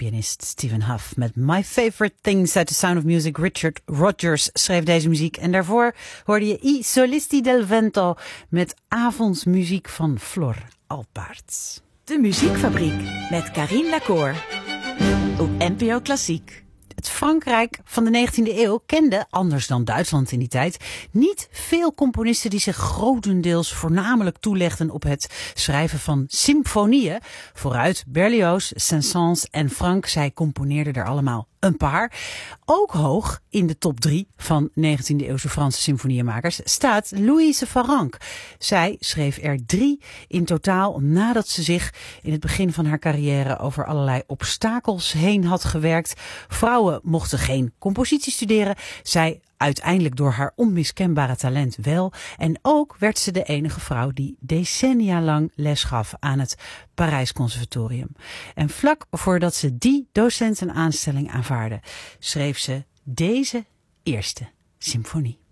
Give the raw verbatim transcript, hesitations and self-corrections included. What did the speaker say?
pianist Stephen Huff met My Favorite Things uit The Sound of Music. Richard Rodgers schreef deze muziek. En daarvoor hoorde je I Solisti del Vento met avondmuziek van Flor Alpaert. De Muziekfabriek met Carine Lacour op N P O Klassiek. Het Frankrijk van de negentiende eeuw kende, anders dan Duitsland in die tijd, niet veel componisten die zich grotendeels voornamelijk toelegden op het schrijven van symfonieën. Vooruit Berlioz, Saint-Saëns en Franck, zij componeerden er allemaal een paar. Ook hoog in de top drie van negentiende eeuwse Franse symfonieënmakers staat Louise Farrenc. Zij schreef er drie in totaal nadat ze zich in het begin van haar carrière over allerlei obstakels heen had gewerkt. Vrouwen mochten geen compositie studeren. Zij uiteindelijk door haar onmiskenbare talent wel. En ook werd ze de enige vrouw die decennia lang les gaf aan het Parijs Conservatorium. En vlak voordat ze die docentenaanstelling aanvaardde, schreef ze deze eerste symfonie.